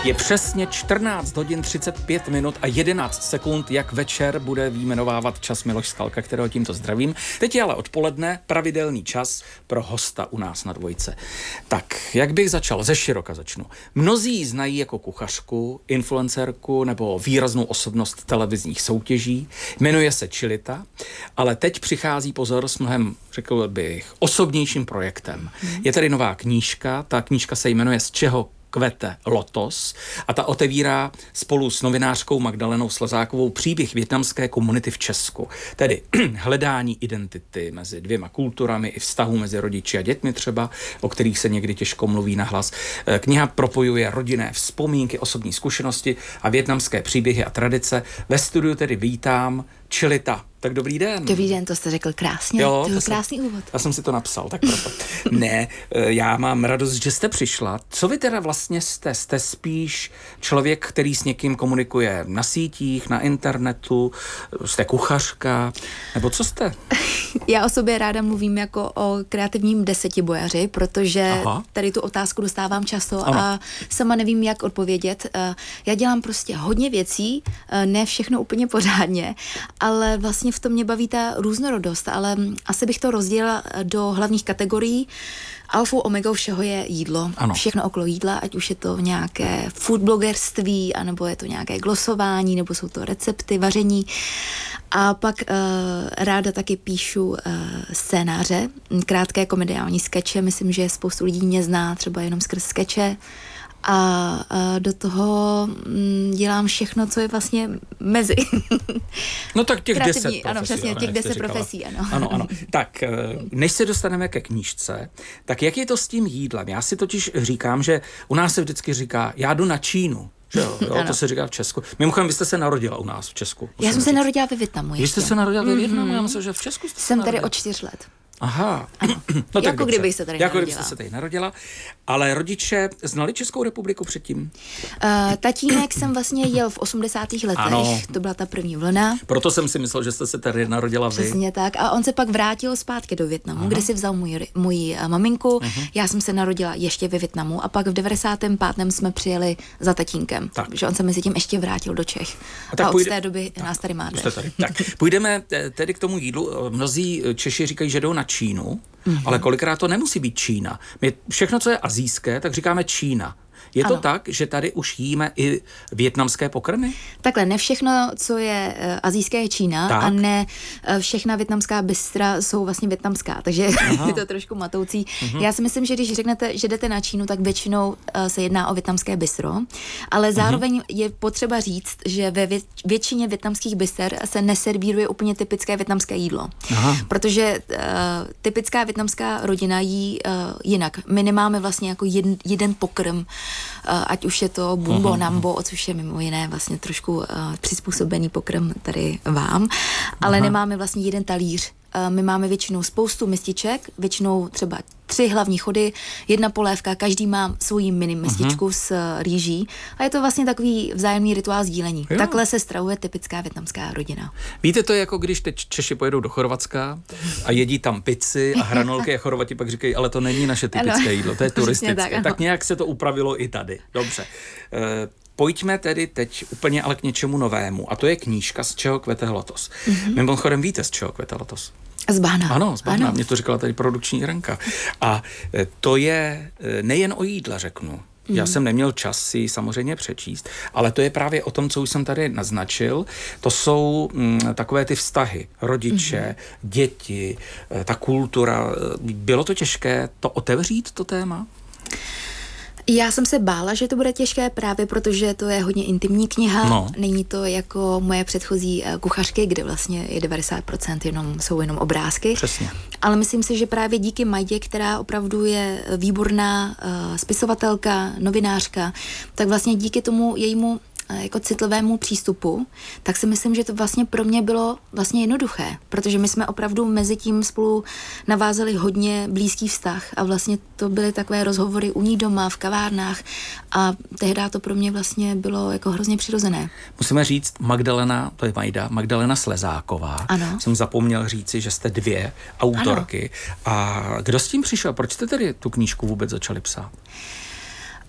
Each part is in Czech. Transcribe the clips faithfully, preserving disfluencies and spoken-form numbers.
Je přesně čtrnáct hodin třicet pět minut a jedenáct sekund, jak večer bude vyjmenovávat čas Miloš Skalka, kterého tímto zdravím. Teď je ale odpoledne, pravidelný čas pro hosta u nás na Dvojce. Tak, jak bych začal? Ze široka začnu. Mnozí znají jako kuchařku, influencerku nebo výraznou osobnost televizních soutěží. Jmenuje se Čilita, ale teď přichází pozor s mnohem, řekl bych, osobnějším projektem. Hmm. Je tady nová knížka, ta knížka se jmenuje Z čeho kvete lotos a ta otevírá spolu s novinářkou Magdalenou Slezákovou příběh vietnamské komunity v Česku. Tedy hledání identity mezi dvěma kulturami i vztahu mezi rodiči a dětmi třeba, o kterých se někdy těžko mluví nahlas. Kniha propojuje rodinné vzpomínky, osobní zkušenosti a vietnamské příběhy a tradice. Ve studiu tedy vítám Čilita. Tak dobrý den. Dobrý den, to jste řekl krásně. Jo, to byl jsem, krásný úvod. Já jsem si to napsal, tak proto. Ne, já mám radost, že jste přišla. Co vy teda vlastně jste? Jste spíš člověk, který s někým komunikuje na sítích, na internetu? Jste kuchařka? Nebo co jste? Já o sobě ráda mluvím jako o kreativním desetibojaři, protože Aha. tady tu otázku dostávám často ano. a sama nevím, jak odpovědět. Já dělám prostě hodně věcí, ne všechno úplně pořádně, ale vlastně v tom mě baví ta různorodost, ale asi bych to rozdělila do hlavních kategorií. Alfou omegou všeho je jídlo. Ano. Všechno okolo jídla, ať už je to nějaké food blogerství, anebo je to nějaké glosování, nebo jsou to recepty, vaření. A pak uh, ráda taky píšu uh, scénáře, krátké komediální skeče. Myslím, že spoustu lidí mě zná třeba jenom skrz skeče. A, a do toho m, dělám všechno, co je vlastně mezi. No tak těch Kreativní, deset profesí. Ano, přesně, těch deset profesí, ano. Ano, ano. Tak, než se dostaneme ke knížce, tak jak je to s tím jídlem? Já si totiž říkám, že u nás se vždycky říká, já jdu na Čínu. Že jo, jo, to se říká v Česku. Mimochodem, vy jste se narodila u nás v Česku. Já jsem se říct. narodila ve Vietnamu ještě. Vy jste se narodila ve Vietnamu? Mm-hmm. Já myslím, že v Česku jste Jsem tady od čtyř let. Aha. No jako kdybych se tady jako narodila. kdybyste se tady narodila. Ale rodiče znali Českou republiku předtím? Uh, tatínek jsem vlastně jel v osmdesátých letech. Ano. To byla ta první vlna. Proto jsem si myslel, že jste se tady narodila vy. Přesně tak. A on se pak vrátil zpátky do Vietnamu, Aha. kde si vzal můj, můj maminku. Uh-huh. Já jsem se narodila ještě ve Vietnamu a pak v devadesátém pátém jsme přijeli za tatínkem. Tak. Že on se mezi tím ještě vrátil do Čech. A, a od půjde... té doby tak. nás tady máte. Tady. Tak, půjdeme tedy k tomu jídlu. Mnozí Češi říkají, že jdou na Čínu, mm-hmm. ale kolikrát to nemusí být Čína. My všechno, co je asijské, tak říkáme Čína. Je to ano. tak, že tady už jíme i vietnamské pokrmy? Takhle, ne všechno, co je uh, asijské, je Čína tak. a ne uh, všechna vietnamská bystra jsou vlastně vietnamská, takže je to trošku matoucí. Uh-huh. Já si myslím, že když řeknete, že jdete na Čínu, tak většinou uh, se jedná o vietnamské bistro, ale zároveň uh-huh. je potřeba říct, že ve vě- většině vietnamských byster se neservíruje úplně typické vietnamské jídlo, Aha. protože uh, typická vietnamská rodina jí uh, jinak. My nemáme vlastně jako jeden, jeden pokrm, ať už je to bumbo, uh-huh. nambo, což je mimo jiné vlastně trošku uh, přizpůsobený pokrm tady vám, ale uh-huh. nemáme vlastně jeden talíř. Uh, my máme většinou spoustu mističek, většinou třeba tři hlavní chody, jedna polévka, každý má svoji mini mističku uh-huh. s uh, rýží a je to vlastně takový vzájemný rituál sdílení. Jo. Takhle se stravuje typická vietnamská rodina. Víte, to je jako když teď Češi pojedou do Chorvatska a jedí tam pici a hranolky a Chorvati pak říkají, ale to není naše typické ano. jídlo, to je turistické. tak, tak nějak se to upravilo i tady. Dobře. Uh, Pojďme tedy teď úplně ale k něčemu novému a to je knížka Z čeho kvete lotos. Mm-hmm. Mimochodem víte, z čeho kvete lotos? Z bahna. Ano, z bahna. Mě to říkala tady produkční Jirenka. A to je nejen o jídle, řeknu. Mm. Já jsem neměl čas si samozřejmě přečíst, ale to je právě o tom, co už jsem tady naznačil. To jsou mm, takové ty vztahy. Rodiče, mm. děti, ta kultura. Bylo to těžké to otevřít, to téma? Já jsem se bála, že to bude těžké právě protože to je hodně intimní kniha. No. Není to jako moje předchozí kuchařky, kde vlastně je devadesát procent jenom, jsou jenom obrázky. Přesně. Ale myslím si, že právě díky Majdě, která opravdu je výborná uh, spisovatelka, novinářka, tak vlastně díky tomu jejímu jako citlivému přístupu, tak si myslím, že to vlastně pro mě bylo vlastně jednoduché, protože my jsme opravdu mezi tím spolu navázali hodně blízký vztah a vlastně to byly takové rozhovory u ní doma, v kavárnách a tehdy to pro mě vlastně bylo jako hrozně přirozené. Musíme říct, Magdalena, to je Majda, Magdalena Slezáková. Ano. Jsem zapomněl říci, že jste dvě autorky. Ano. A kdo s tím přišel? Proč jste tedy tu knížku vůbec začali psát?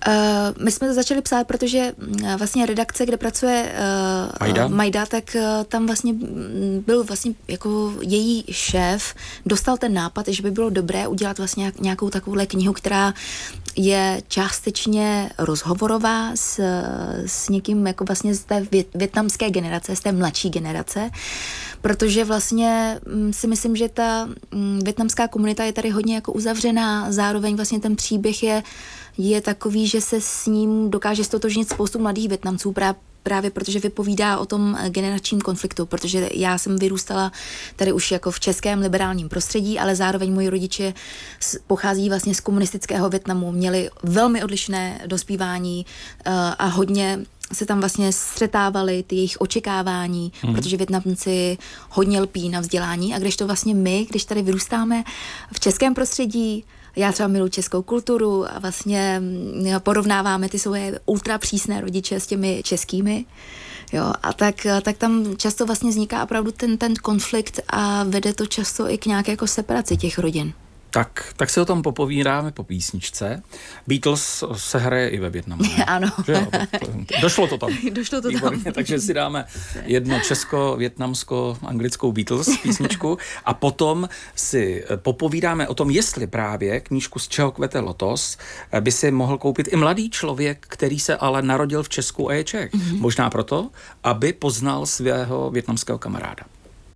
Uh, my jsme to začali psát, protože vlastně redakce, kde pracuje uh, Majda. Majda, tak uh, tam vlastně byl vlastně jako její šéf, dostal ten nápad, že by bylo dobré udělat vlastně nějakou takovouhle knihu, která je částečně rozhovorová s, s někým jako vlastně z té vět, vietnamské generace, z té mladší generace, protože vlastně m, si myslím, že ta m, vietnamská komunita je tady hodně jako uzavřená, zároveň vlastně ten příběh je, je takový, že se s ním dokáže stotožnit spoustu mladých Vietnamců právě právě protože vypovídá o tom generačním konfliktu, protože já jsem vyrůstala tady už jako v českém liberálním prostředí, ale zároveň moji rodiče pochází vlastně z komunistického Vietnamu, měli velmi odlišné dospívání uh, a hodně se tam vlastně střetávali ty jejich očekávání, hmm. protože Vietnamci hodně lpí na vzdělání a když to vlastně my, když tady vyrůstáme v českém prostředí, já třeba miluji českou kulturu a vlastně porovnáváme ty svoje ultra přísné rodiče s těmi českými. Jo, a tak, tak tam často vlastně vzniká opravdu ten, ten konflikt a vede to často i k nějaké jako separaci těch rodin. Tak, tak si o tom popovídáme po písničce. Beatles se hraje i ve Vietnamu. Ano. Došlo to tam. Došlo to Výborně, tam. Takže si dáme jedno česko, vietnamsko, anglickou Beatles písničku a potom si popovídáme o tom, jestli právě knížku Z čeho kvete lotos by si mohl koupit i mladý člověk, který se ale narodil v Česku a je Čech. Mm-hmm. Možná proto, aby poznal svého vietnamského kamaráda.